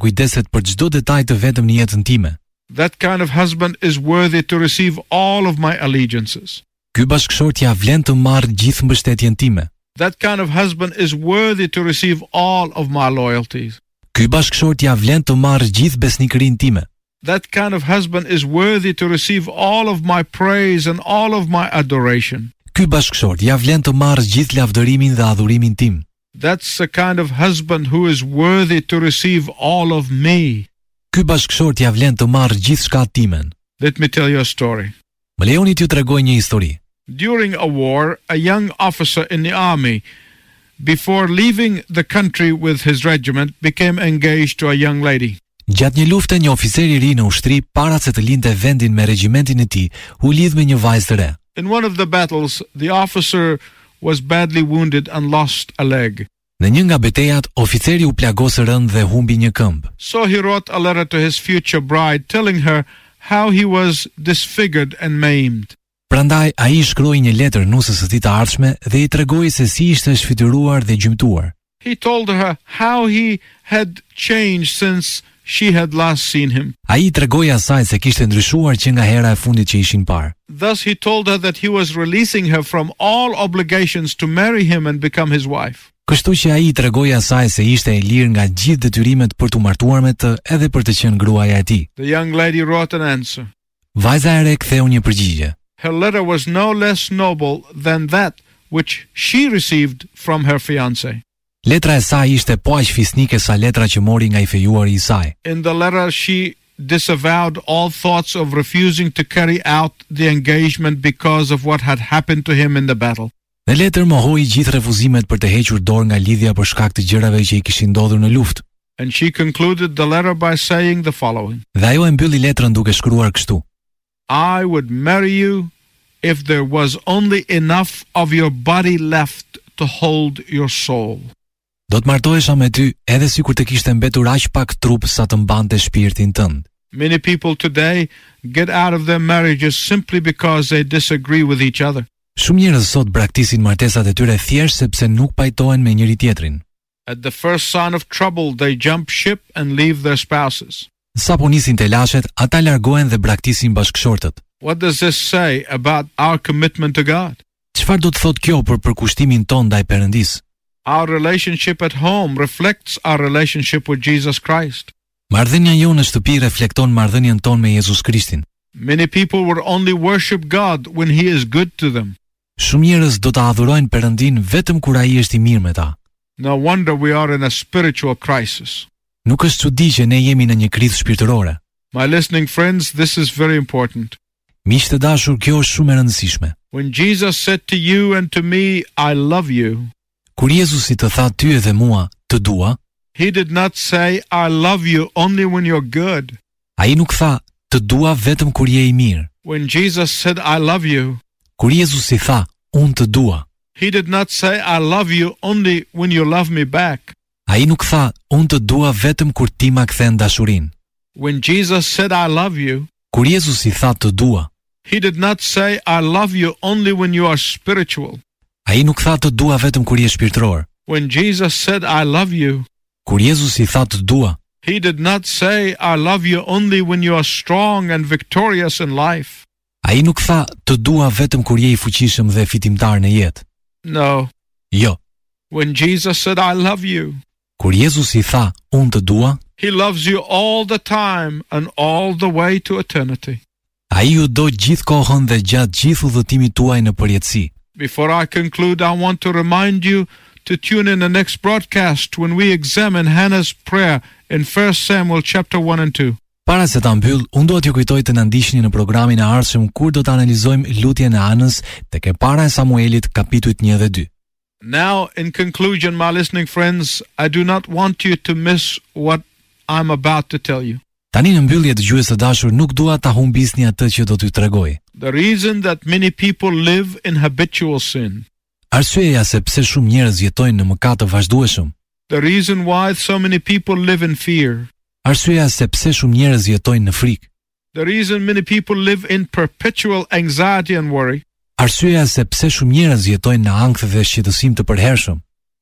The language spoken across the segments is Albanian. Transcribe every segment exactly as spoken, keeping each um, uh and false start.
kujdeset për çdo detaj të vetëm në jetën time. That kind of husband is worthy to receive all of my allegiances. Ky bashkëshort ja vlen të marrë gjithë mbështetjen time. That kind of husband is worthy to receive all of my loyalties. Ky bashkëshort ja vlen të marrë gjithë besnikërinë time. That kind of husband is worthy to receive all of my praise and all of my adoration. Ky bashkëshort ja vlen të marrë gjithë lavdërimin dhe adhurimin tim. That's the kind of husband who is worthy to receive all of me. Ky bashkëshort ja vlen të marrë gjithë shkatë timen. Let me tell you a story. Më lejoni t'ju tregoj një histori. During a war, a young officer in the army, before leaving the country with his regiment, became engaged to a young lady. Gjatë një lufte, një oficer i ri në ushtri, para se të linte vendin me regjimentin e tij, u lidh me një vajzë të re. In one of the battles, the officer was badly wounded and lost a leg. Në një nga betejat, oficeri u plagosë rënd dhe humbi një këmbë. So he wrote a letter to his future bride telling her how he was disfigured and maimed. Prandaj ai shkroi një letër nusës së tij të ardhshme dhe i tregoi se si ishte shfrytëruar dhe gjymtuar. He told her how he had changed since she had last seen him. Ai i tregoi asaj se kishte ndryshuar që nga hera e fundit që ishin parë. Thus he told her that he was releasing her from all obligations to marry him and become his wife. Kështu që ai i tregoi asaj se ishte e lirë nga gjithë detyrimet për t'u martuar me të edhe për të qenë gruaja e tij. The young lady wrote an answer. Vajza e re ktheu një përgjigje. Her letter was no less noble than that which she received from her fiancé. Letra e saj ishte po aq fisnike sa letra që mori nga i fejuari i saj. In the letter she disavowed all thoughts of refusing to carry out the engagement because of what had happened to him in the battle. Në letër mohoi gjithë refuzimet për të hequr dorë nga lidhja për shkak të gjërave që i kishin ndodhur në luftë. And she concluded the letter by saying the following. Dhe ajo e mbylli letrën duke shkruar kështu: I would marry you if there was only enough of your body left to hold your soul. Do të martohesha me ty edhe sikur të kishte mbetur aq pak trup sa të mbante shpirtin tënd. Many people today get out of their marriages simply because they disagree with each other. Shumë njerëz sot braktisin martesat e tyre thjesht sepse nuk pajtohen me njëri tjetrin. At the first sign of trouble, they jump ship and leave their spouses. Sa po nisin telashet, ata largohen dhe braktisin bashkëshortët. What does this say about our commitment to God? Çfarë do të thotë kjo për përkushtimin ton ndaj Perëndis? Our relationship at home reflects our relationship with Jesus Christ. Marrëdhënia jonë në shtëpi reflekton marrëdhënien tonë me Jezus Krishtin. Many people will only worship God when he is good to them. Shumë njerëz do ta adhurojnë Perëndin vetëm kur ai është i mirë me ta. No wonder we are in a spiritual crisis. Nuk është çudi që ne jemi në një krizë shpirtërore. My listening friends, this is very important. Miq të dashur, kjo është shumë e rëndësishme. When Jesus said to you and to me, I love you, Kur Jezusi të tha ty dhe mua, të dua, he did not say, I love you only when you're good. ai nuk tha, të dua vetëm kur je i mirë. When Jesus said, I love you, Kur Jezusi tha, unë të dua, he did not say, I love you only when you love me back. ai nuk tha, unë të dua vetëm kur ti ma kthen dashurinë. When Jesus said, I love you, Kur Jezusi tha të dua, he did not say, I love you only when you are spiritual. ai nuk tha të dua vetëm kur je shpirtëror. When Jesus said, I love you, Kur Jezusi tha të dua, he did not say, I love you only when you are strong and victorious in life. ai nuk tha të dua vetëm kur je i fuqishëm dhe fitimtar në jetë. No. Jo. When Jesus said, I love you, Kur Jezusi tha, unë të dua, he loves you all the time and all the way to eternity. ai ju do gjithë kohën dhe gjatë gjithë udhëtimit tuaj në përjetësi. Before I conclude, I want to remind you to tune in the next broadcast when we examine Hannah's prayer in First Samuel chapter one and two. Para se ta mbyll, unë do t'ju kujtoj të na ndiqni në programin e ardhshëm kur do të analizojmë lutjen e Anës tek e para e Samuelit kapitujt një dhe dy. Now, in conclusion, my listening friends, I do not want you to miss what I'm about to tell you. Tani në mbyllje dëgjues të dashur, nuk dua ta humbisni atë që do t'ju tregoj. The reason that many people live in habitual sin. Arsyeja se pse shumë njerëz jetojnë në mëkat të vazhdueshëm. The reason why so many people live in fear. Arsyeja se pse shumë njerëz jetojnë në frikë. The reason many people live in perpetual anxiety and worry. Arsyeja se pse shumë njerëz jetojnë në ankth dhe shqetësim të përhershëm.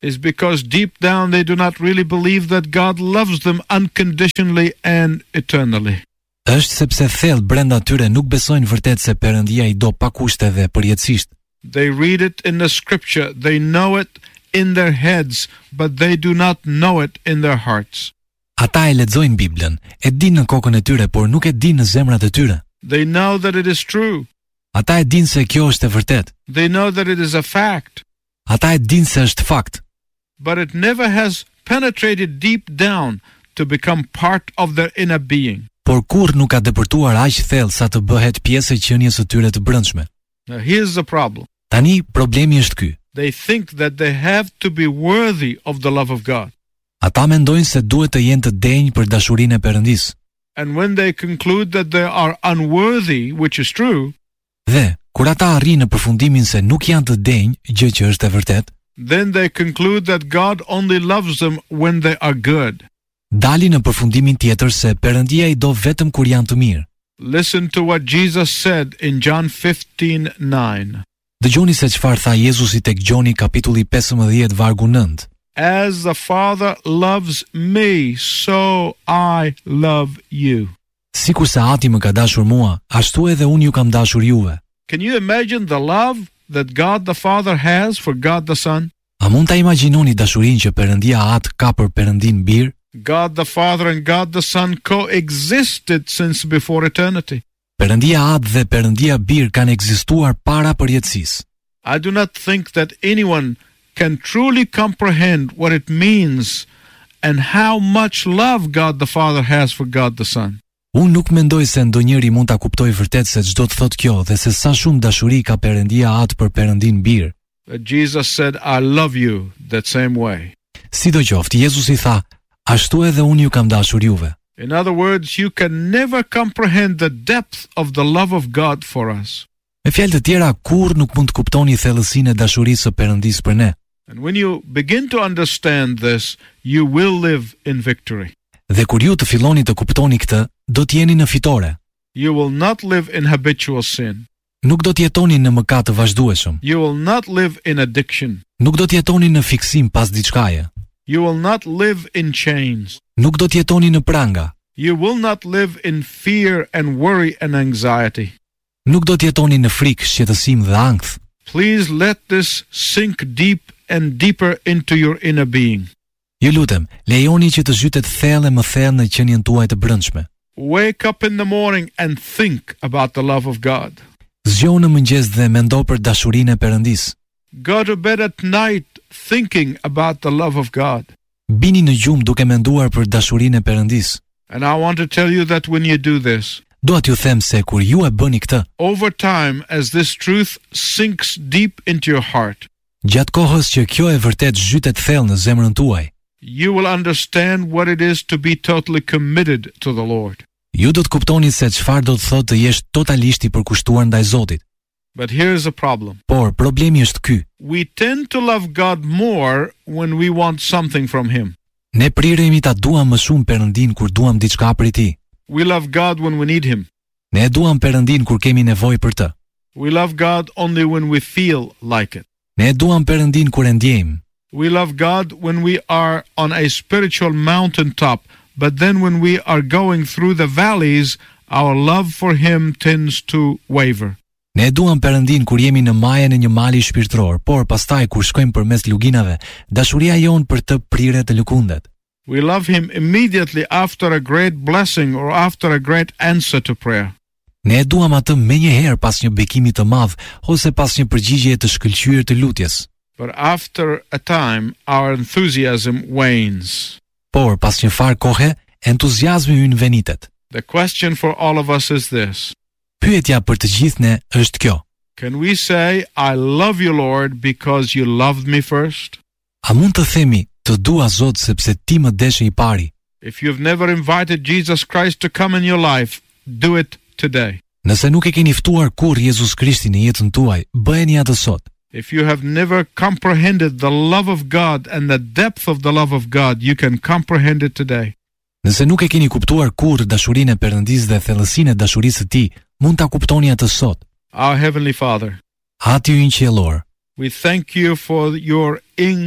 is because deep down they do not really believe that God loves them unconditionally and eternally. Është sepse thellë brenda tyre nuk besojnë vërtet se Perëndia i do pa kushte dhe përjetësisht. They read it in the scripture, they know it in their heads, but they do not know it in their hearts. Ata e lexojnë Biblën, e dinë në kokën e tyre, por nuk e dinë në zemrat e tyre. They know that it is true. Ata e dinë se kjo është e vërtet. They know that it is a fact. Ata e dinë se është fakt. But it never has penetrated deep down to become part of their inner being. Por kur nuk ka depërtuar aq thellë sa të bëhet pjesë e qenies së tyre të brendshme. Now here's the problem. Tani problemi është ky. They think that they have to be worthy of the love of God. Ata mendojnë se duhet të jenë të denjë për dashurinë e Perëndisë. And when they conclude that they are unworthy, which is true, Dhe kur ata arrijnë në përfundimin se nuk janë të denjë, gjë që është e vërtet, then they conclude that God only loves them when they are good. dalin në përfundimin tjetër se Perëndia i do vetëm kur janë të mirë. Listen to what Jesus said in John fifteen nine. Dëgjoni se çfarë tha Jezusi tek Gjoni kapitulli pesëmbëdhjetë vargu nëntë. As the Father loves me, so I love you. Sikur se Ati më ka dashur mua, ashtu edhe unë ju kam dashur juve. Can you imagine the love that God the Father has for God the Son? A mund ta imagjinoni dashurinë që Perëndia Atë ka për Perëndin Bir? God the Father and God the Son coexisted since before eternity. Perëndia Atë dhe Perëndia Bir kanë ekzistuar para përjetësisë. I do not think that anyone can truly comprehend what it means and how much love God the Father has for God the Son. Unë nuk mendoj se ndonjëri mund ta kuptojë vërtet se çdo të thotë kjo dhe se sa shumë dashuri ka Perëndia Atë për Perëndin Bir. But Jesus said, I love you that same way. Sidoqoftë, Jezusi tha, ashtu edhe unë ju kam dashur juve. In other words, you can never comprehend the depth of the love of God for us. Me fjalë të tjera, kurrë nuk mund të kuptoni thellësinë e dashurisë së Perëndisë për ne. And when you begin to understand this, you will live in victory. Dhe kur ju të filloni të kuptoni këtë, do të jeni në fitore. You will not live in habitual sin. Nuk do të jetoni në mëkat të vazhdueshëm. You will not live in addiction. Nuk do të jetoni në fiksim pas diçkaje. You will not live in chains. Nuk do të jetoni në pranga. You will not live in fear and worry and anxiety. Nuk do të jetoni në frikë, shqetësim dhe ankth. Please let this sink deep and deeper into your inner being. Ju lutem, lejoni që të zhytet thellë e më thellë në qenien tuaj të brendshme. Wake up in the morning and think about the love of God. Zgjohu në mëngjes dhe mendo për dashurinë e Perëndisë. Go to bed at night thinking about the love of God. Bini në gjumë duke menduar për dashurinë e Perëndisë. And I want to tell you that when you do this, Dua t'ju them se kur ju e bëni këtë, over time, as this truth sinks deep into your heart, gjatë kohës që kjo e vërtet zhytet thellë në zemrën tuaj, you will understand what it is to be totally committed to the Lord. ju do të kuptoni se çfarë do të thotë të jesh totalisht i përkushtuar ndaj Zotit. But here's the problem. Por problemi është ky. We tend to love God more when we want something from Him. Ne priremi ta duam më shumë Perëndin kur duam diçka prej Tij. We love God when we need Him. Ne e duam Perëndin kur kemi nevojë për të. We love God only when we feel like it. Ne e duam Perëndin kur e ndjejmë. We love God when we are on a spiritual mountaintop, but then when we are going through the valleys, our love for Him tends to waver. Ne e duam Perëndin kur jemi në majën e një mali shpirtëror, por pastaj kur shkojmë përmes luginave, dashuria jon për të prirë të lëkundet. We love Him immediately after a great blessing or after a great answer to prayer. Ne e duam atë menjëherë pas një bekimi të madh ose pas një përgjigjeje të shkëlqyer të lutjes. But after a time, our enthusiasm wanes. Por pas një farë kohe, entuziazmi ynë venitet. The question for all of us is this. Pyetja për të gjithë ne është kjo. Can we say, I love you, Lord, because you loved me first? A mund të themi, të dua Zot sepse ti më deshe i pari? If you've never invited Jesus Christ to come in your life, do it today. Nëse nuk e keni ftuar kurrë Jezus Krishtin në jetën tuaj, bëheni atë sot. If you have never comprehended the love of God and the depth of the love of God, you can comprehend it today. Nëse nuk e keni kuptuar kurrë dashurinë e Perëndisë dhe thellësinë e dashurisë së Tij, mund ta kuptoni atë sot. Our Heavenly Father, Ati ynë qiellor, we thank you for your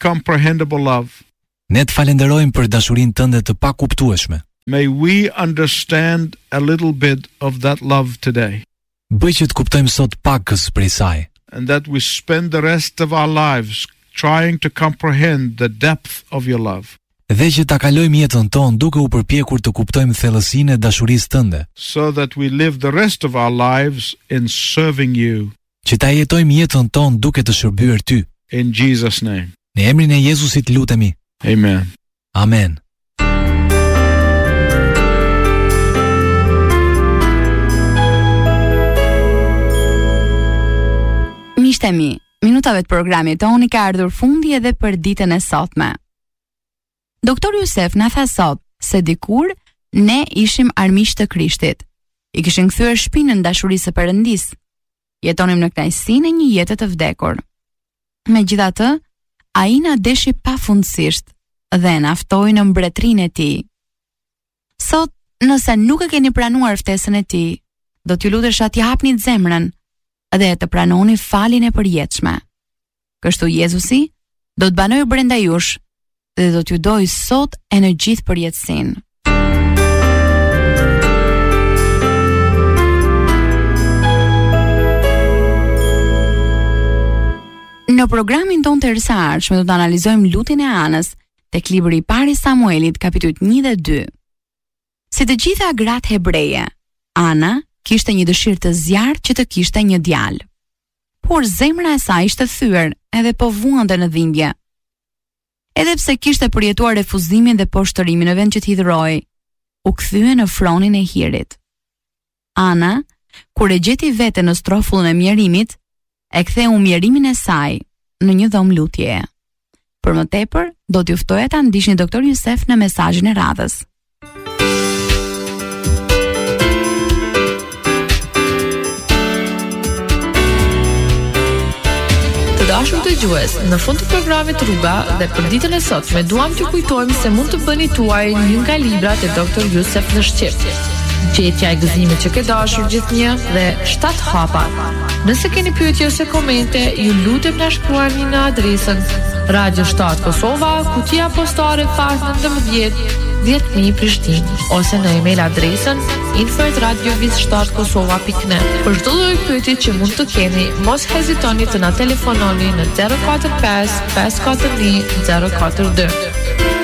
incomprehensible love. Ne të falenderojmë për dashurinë tënde të pakuptueshme. May we understand a little bit of that love today, Bëj që të kuptojmë sot pakës prej saj, and that we spend the rest of our lives trying to comprehend the depth of your love, dhe që ta kalojmë jetën tonë duke u përpjekur të kuptojmë thellësinë e dashurisë tënde, so that we live the rest of our lives in serving you. që ta jetojmë jetën tonë duke të shërbyer ty. In Jesus' name, Në emrin e Jezusit lutemi. amen. Amen. Miqtë e mi, minutave të programit toni ka ardhur fundi edhe për ditën e sotme. Doktor Jusef na tha sot se dikur ne ishim armiq të Krishtit. I kishin kthyer shpinën dashurisë së Perëndisë. Jetonim në kënaqësinë e një jete të vdekur. Megjithatë, ai na deshi pafundësisht dhe na ftoi në mbretërinë e tij. Sot, nëse nuk e keni pranuar ftesën e tij, do t'ju lutesha t'i hapni zemrën dhe të pranoni faljen e përjetshme. Kështu Jezusi do të banojë brenda jush dhe do t'ju dojë sot e në gjithë përjetësinë. Në programin tonë të erësarshme do të analizojmë lutjen e Anës tek libri i parë i Samuelit, kapitujt një dhe dy. Si të gjitha gratë hebreje, Ana kishte një dëshirë të zjarrt që të kishte një djalë. Por zemra e saj ishte thyer edhe po vuante në dhimbje. Edhe pse kishte përjetuar refuzimin dhe poshtërimin në vend që të hidhroi, u kthye në fronin e hirit. Ana, kur e gjeti veten në strofullën e mjerimit, e ktheu mjerimin e saj në një dhomë lutjeje. Për më tepër, do t'ju ftoja ta ndiqni doktor Jusef në mesazhin e radhës. Të dashur dëgjues, në fund të programit Rruga dhe për ditën e sotme duam t'ju kujtojmë se mund të bëni tuaj një nga librat e doktor Jusef në shqip. Gjetja e gëzimit që ke dashur gjithnjë dhe shtat hapa. Nëse keni pyetje ose komente, ju lutem na shkruani në adresën Radio Shtat Kosova, kutia postare fakt nëntëmbëdhjetë dhjetë mijë Prishtinë, ose në email adresën info at radiovizshtatkosova pikë net. Për çdo lloj pyetje që mund të keni, mos hezitoni të na telefononi në zero katër pesë pesë katër një zero katër dy.